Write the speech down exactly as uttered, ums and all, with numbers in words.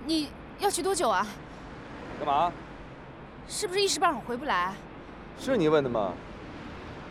你要去多久啊？ 干嘛？ 是不是一时半会儿回不来？ 是你问的吗？